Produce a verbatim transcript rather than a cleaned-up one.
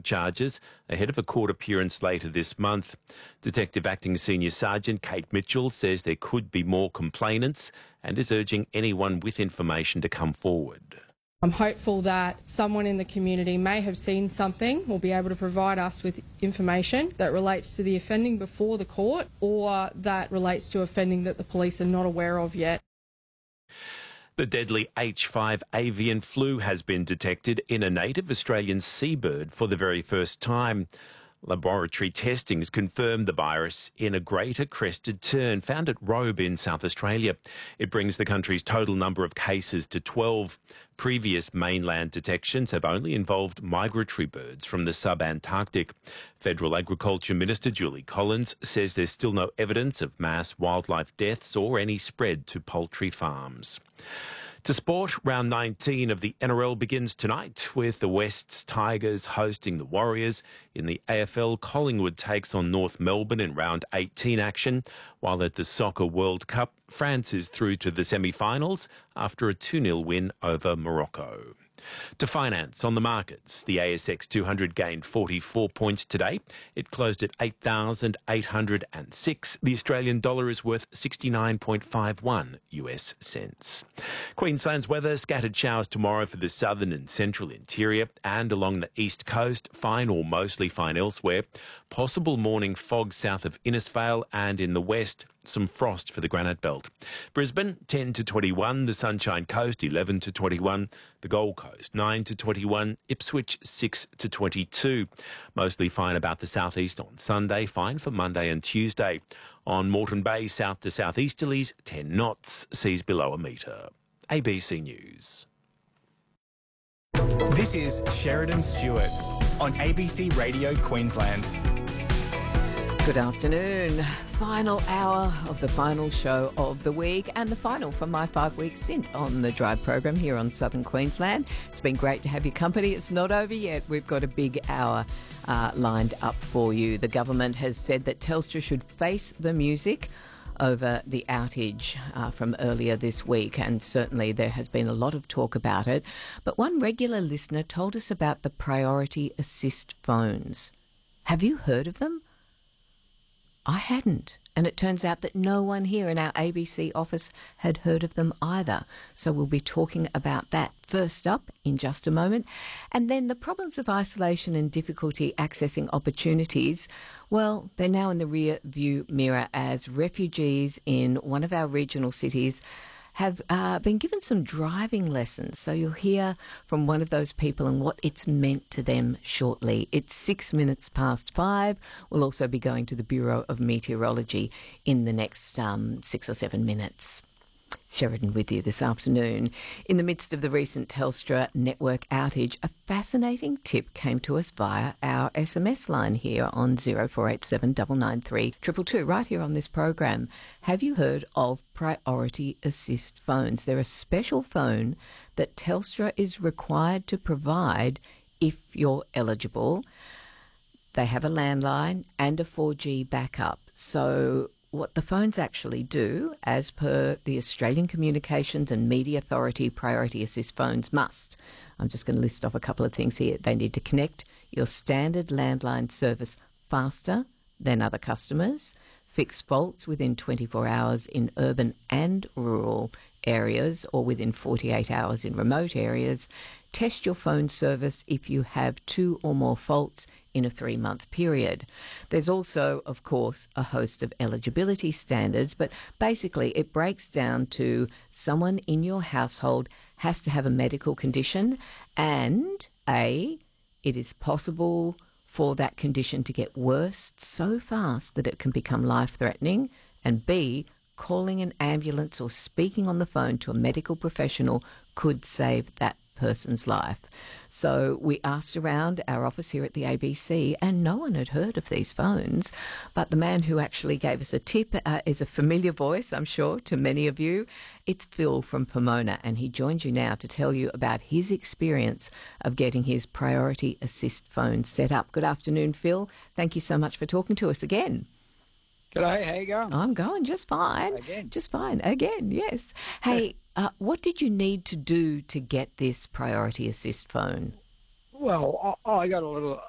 charges ahead of a court appearance later this month. Detective Acting Senior Sergeant Kate Mitchell says there could be more complainants and is urging anyone with information to come forward. I'm hopeful that someone in the community may have seen something, will be able to provide us with information that relates to the offending before the court or that relates to offending that the police are not aware of yet. The deadly H five avian flu has been detected in a native Australian seabird for the very first time. Laboratory testings confirmed the virus in a greater crested tern found at Robe in South Australia. It brings the country's total number of cases to twelve. Previous mainland detections have only involved migratory birds from the sub-Antarctic. Federal Agriculture Minister Julie Collins says there's still no evidence of mass wildlife deaths or any spread to poultry farms. To sport, round nineteen of the N R L begins tonight with the West's Tigers hosting the Warriors. In the A F L, Collingwood takes on North Melbourne in round eighteen action, while at the Soccer World Cup, France is through to the semi-finals after a two nil win over Morocco. To finance on the markets, the A S X two hundred gained forty-four points today. It closed at eight thousand eight hundred six. The Australian dollar is worth sixty-nine point five one U S cents. Queensland's weather, scattered showers tomorrow for the southern and central interior and along the east coast, fine or mostly fine elsewhere. Possible morning fog south of Innisfail and in the west. Some frost for the Granite Belt. Brisbane, ten to twenty-one. The Sunshine Coast, eleven to twenty-one. The Gold Coast, nine to twenty-one. Ipswich, six to twenty-two. Mostly fine about the southeast on Sunday. Fine for Monday and Tuesday. On Moreton Bay, south to southeasterlies, ten knots. Seas below a metre. A B C News. This is Sheridan Stewart on A B C Radio Queensland. Good afternoon. Final hour of the final show of the week and the final from my five-week stint on the Drive program here on Southern Queensland. It's been great to have your company. It's not over yet. We've got a big hour uh, lined up for you. The government has said that Telstra should face the music over the outage uh, from earlier this week, and certainly there has been a lot of talk about it. But one regular listener told us about the Priority Assist phones. Have you heard of them? I hadn't, and it turns out that no one here in our A B C office had heard of them either. So we'll be talking about that first up in just a moment. And then the problems of isolation and difficulty accessing opportunities, well, they're now in the rear view mirror as refugees in one of our regional cities have uh, been given some driving lessons. So you'll hear from one of those people and what it's meant to them shortly. It's six minutes past five. We'll also be going to the Bureau of Meteorology in the next um, six or seven minutes. Sheridan with you this afternoon. In the midst of the recent Telstra network outage, a fascinating tip came to us via our S M S line here on zero four eight seven nine nine three two two two, right here on this program. Have you heard of Priority Assist phones? They're a special phone that Telstra is required to provide if you're eligible. They have a landline and a four G backup. So what the phones actually do, as per the Australian Communications and Media Authority, Priority Assist phones must. I'm just going to list off a couple of things here. They need to connect your standard landline service faster than other customers, fix faults within twenty-four hours in urban and rural areas or within forty-eight hours in remote areas, test your phone service if you have two or more faults in a three-month period. There's also, of course, a host of eligibility standards, but basically it breaks down to someone in your household has to have a medical condition and A, it is possible for that condition to get worse so fast that it can become life-threatening, and B, calling an ambulance or speaking on the phone to a medical professional could save that person's life. So we asked around our office here at the A B C and no one had heard of these phones. But the man who actually gave us a tip uh, is a familiar voice, I'm sure, to many of you. It's Phil from Pomona, and he joins you now to tell you about his experience of getting his Priority Assist phone set up. Good afternoon, Phil. Thank you so much for talking to us again. G'day, how you going? I'm going just fine. Again? Just fine. Again, yes. Hey, uh, what did you need to do to get this Priority Assist phone? Well, I, I got a little